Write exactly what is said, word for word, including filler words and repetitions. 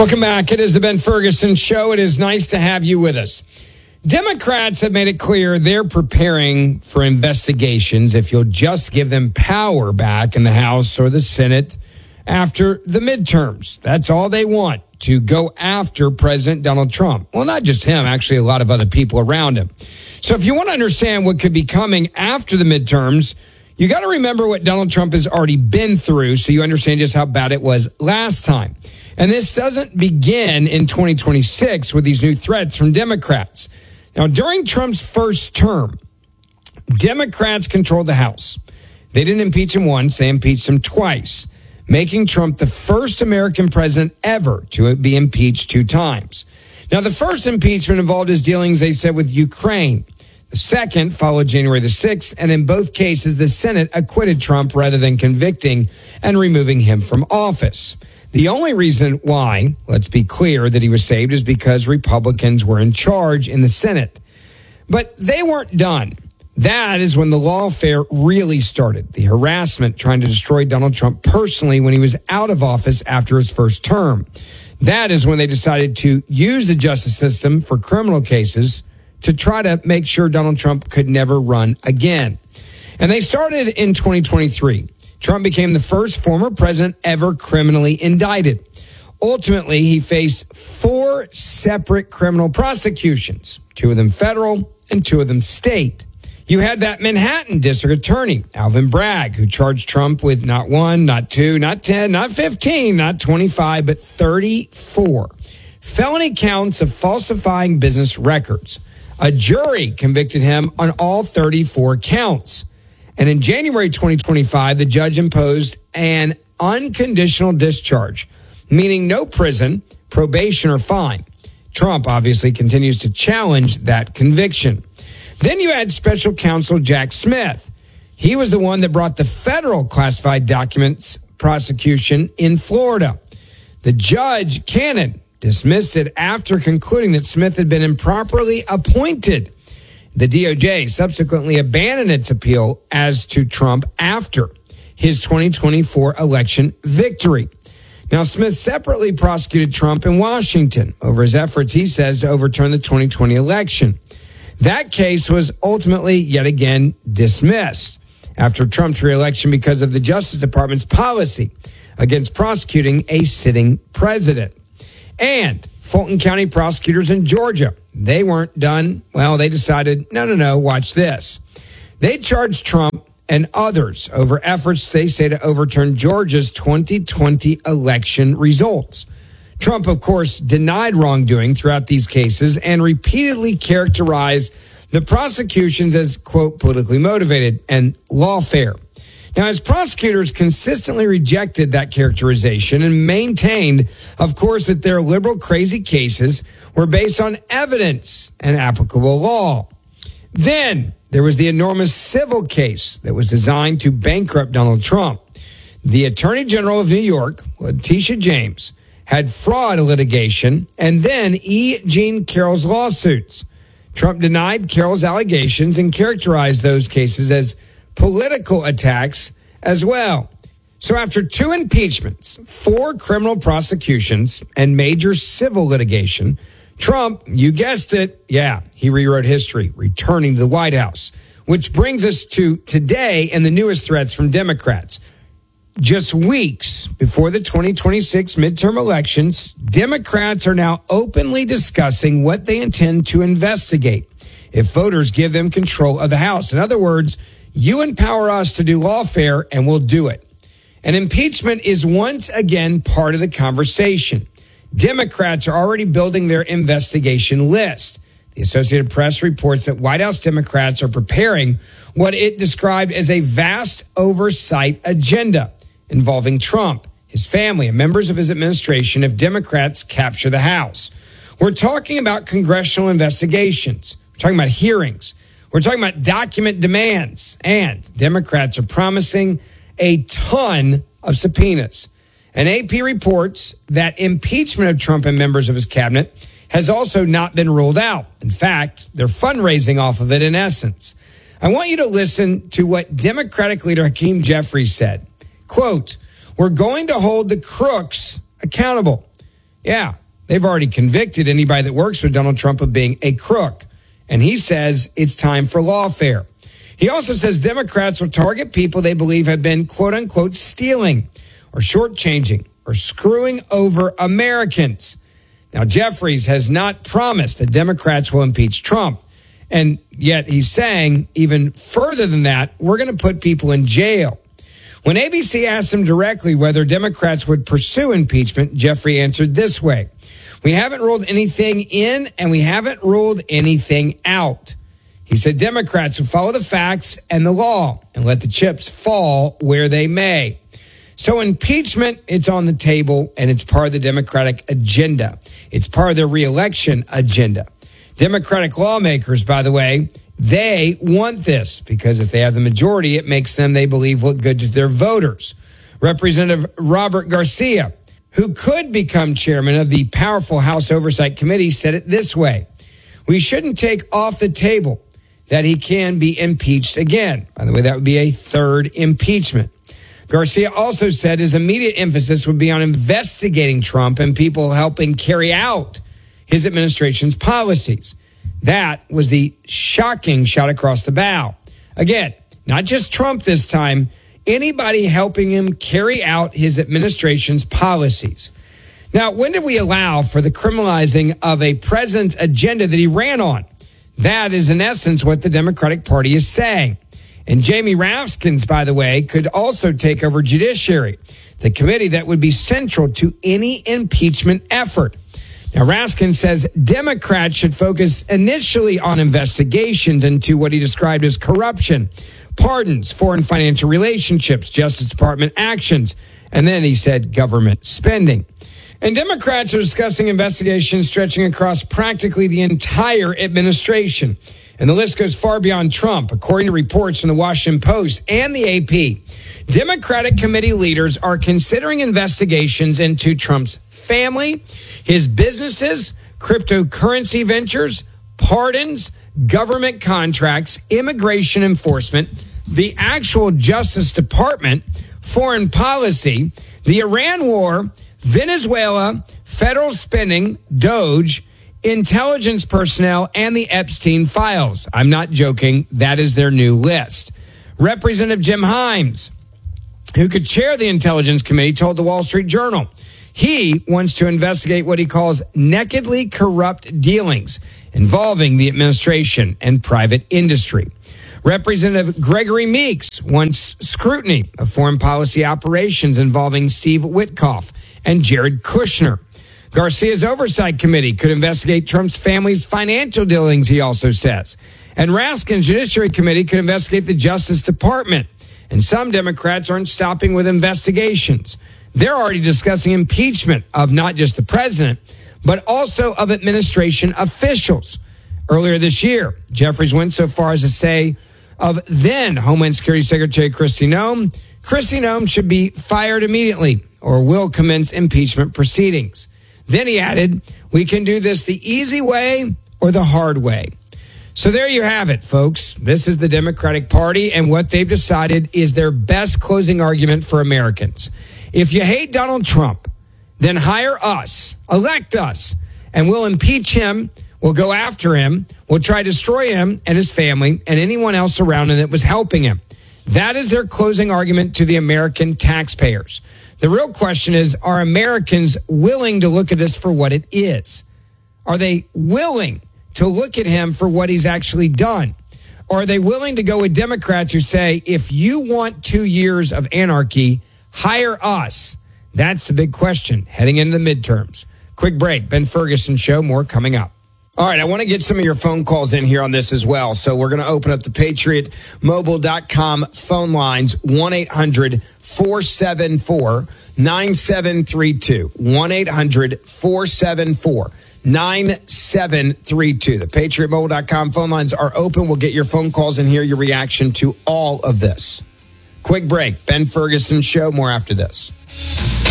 Welcome back. It is the Ben Ferguson Show. It is nice to have you with us. Democrats have made it clear they're preparing for investigations if you'll just give them power back in the House or the Senate after the midterms. That's all they want, to go after President Donald Trump. Well, not just him, actually a lot of other people around him. So if you want to understand what could be coming after the midterms, you got to remember what Donald Trump has already been through so you understand just how bad it was last time. And this doesn't begin in twenty twenty-six with these new threats from Democrats. Now, during Trump's first term, Democrats controlled the House. They didn't impeach him once, they impeached him twice, making Trump the first American president ever to be impeached two times. Now, the first impeachment involved his dealings, they said, with Ukraine. The second followed January the sixth, and in both cases, the Senate acquitted Trump rather than convicting and removing him from office. The only reason why, let's be clear, that he was saved is because Republicans were in charge in the Senate. But they weren't done. That is when the lawfare really started, the harassment trying to destroy Donald Trump personally when he was out of office after his first term. That is when they decided to use the justice system for criminal cases to try to make sure Donald Trump could never run again. And they started in twenty twenty-three. Trump became the first former president ever criminally indicted. Ultimately, he faced four separate criminal prosecutions, two of them federal and two of them state. You had that Manhattan district attorney, Alvin Bragg, who charged Trump with not one, not two, not ten, not fifteen, not twenty-five, but thirty-four felony counts of falsifying business records. A jury convicted him on all thirty-four counts. And in January twenty twenty-five, the judge imposed an unconditional discharge, meaning no prison, probation, or fine. Trump obviously continues to challenge that conviction. Then you had special counsel Jack Smith. He was the one that brought the federal classified documents prosecution in Florida. The judge, Cannon, dismissed it after concluding that Smith had been improperly appointed. The D O J subsequently abandoned its appeal as to Trump after his twenty twenty-four election victory. Now, Smith separately prosecuted Trump in Washington over his efforts, he says, to overturn the twenty twenty election. That case was ultimately yet again dismissed after Trump's reelection because of the Justice Department's policy against prosecuting a sitting president. And Fulton County prosecutors in Georgia, they weren't done. Well, they decided, no, no, no, watch this. They charged Trump and others over efforts, they say, to overturn Georgia's twenty twenty election results. Trump, of course, denied wrongdoing throughout these cases and repeatedly characterized the prosecutions as, quote, politically motivated and lawfare. Now, his prosecutors consistently rejected that characterization and maintained, of course, that their liberal crazy cases were based on evidence and applicable law. Then there was the enormous civil case that was designed to bankrupt Donald Trump. The Attorney General of New York, Letitia James, had fraud litigation and then E. Jean Carroll's lawsuits. Trump denied Carroll's allegations and characterized those cases as political attacks as well. So after two impeachments, four criminal prosecutions, and major civil litigation, Trump, you guessed it, yeah, he rewrote history, returning to the White House. Which brings us to today and the newest threats from Democrats. Just weeks before the twenty twenty-six midterm elections, Democrats are now openly discussing what they intend to investigate if voters give them control of the House. In other words, you empower us to do lawfare and we'll do it. And impeachment is once again part of the conversation. Democrats are already building their investigation list. The Associated Press reports that White House Democrats are preparing what it described as a vast oversight agenda involving Trump, his family, and members of his administration if Democrats capture the House. We're talking about congressional investigations. We're talking about hearings. We're talking about document demands. And Democrats are promising a ton of subpoenas. And A P reports that impeachment of Trump and members of his cabinet has also not been ruled out. In fact, they're fundraising off of it in essence. I want you to listen to what Democratic leader Hakeem Jeffries said. Quote, "We're going to hold the crooks accountable. Yeah, they've already convicted anybody that works with Donald Trump of being a crook. And he says it's time for lawfare. He also says Democrats will target people they believe have been, quote unquote, stealing or shortchanging or screwing over Americans. Now, Jeffries has not promised that Democrats will impeach Trump. And yet he's saying even further than that, we're going to put people in jail. When A B C asked him directly whether Democrats would pursue impeachment, Jeffrey answered this way. We haven't ruled anything in and we haven't ruled anything out. He said Democrats will follow the facts and the law and let the chips fall where they may. So impeachment, it's on the table and it's part of the Democratic agenda. It's part of their reelection agenda. Democratic lawmakers, by the way, they want this because if they have the majority, it makes them, they believe, look good to their voters. Representative Robert Garcia, who could become chairman of the powerful House Oversight Committee, said it this way. We shouldn't take off the table that he can be impeached again. By the way, that would be a third impeachment. Garcia also said his immediate emphasis would be on investigating Trump and people helping carry out his administration's policies. That was the shocking shot across the bow. Again, not just Trump this time, anybody helping him carry out his administration's policies. Now, when did we allow for the criminalizing of a president's agenda that he ran on? That is, in essence, what the Democratic Party is saying. And Jamie Raskins, by the way, could also take over Judiciary, the committee that would be central to any impeachment effort. Now, Raskin says Democrats should focus initially on investigations into what he described as corruption, pardons, foreign financial relationships, Justice Department actions, and then he said government spending. And Democrats are discussing investigations stretching across practically the entire administration. And the list goes far beyond Trump, according to reports from the Washington Post and the A P. Democratic committee leaders are considering investigations into Trump's family, his businesses, cryptocurrency ventures, pardons, government contracts, immigration enforcement, the actual Justice Department, foreign policy, the Iran war, Venezuela, federal spending, Doge, intelligence personnel, and the Epstein files. I'm not joking. That is their new list. Representative Jim Himes, who could chair the Intelligence Committee, told the Wall Street Journal he wants to investigate what he calls nakedly corrupt dealings involving the administration and private industry. Representative Gregory Meeks wants scrutiny of foreign policy operations involving Steve Witkoff and Jared Kushner. Garcia's Oversight Committee could investigate Trump's family's financial dealings, he also says. And Raskin's Judiciary Committee could investigate the Justice Department. And some Democrats aren't stopping with investigations. They're already discussing impeachment of not just the president, but also of administration officials. Earlier this year, Jeffries went so far as to say of then Homeland Security Secretary Kristi Noem, Kristi Noem should be fired immediately or will commence impeachment proceedings. Then he added, we can do this the easy way or the hard way. So there you have it, folks. This is the Democratic Party, and what they've decided is their best closing argument for Americans. If you hate Donald Trump, then hire us, elect us, and we'll impeach him. We'll go after him. We'll try to destroy him and his family and anyone else around him that was helping him. That is their closing argument to the American taxpayers. The real question is, are Americans willing to look at this for what it is? Are they willing to look at him for what he's actually done? Or are they willing to go with Democrats who say, if you want two years of anarchy, hire us? That's the big question heading into the midterms. Quick break. Ben Ferguson Show. More coming up. All right, I want to get some of your phone calls in here on this as well. So we're going to open up the patriot mobile dot com phone lines, one eight hundred four seven four nine seven three two. one eight hundred four seven four nine seven three two. The patriot mobile dot com phone lines are open. We'll get your phone calls and hear your reaction to all of this. Quick break. Ben Ferguson Show. More after this.